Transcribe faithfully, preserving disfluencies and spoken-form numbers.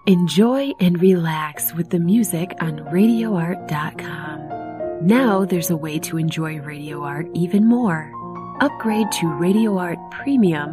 Enjoy and relax with the music on radio art dot com. Now there's a way to enjoy Radio Art even more. Upgrade to Radio Art Premium